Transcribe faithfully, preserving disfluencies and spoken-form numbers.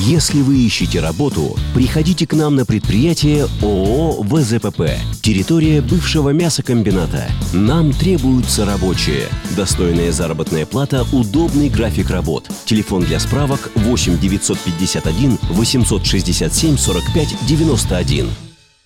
Если вы ищете работу, приходите к нам на предприятие ООО ВЗПП. Территория бывшего мясокомбината. Нам требуются рабочие. Достойная заработная плата, удобный график работ. Телефон для справок восемь девятьсот пятьдесят один восемьсот шестьдесят семь сорок пять девяносто один.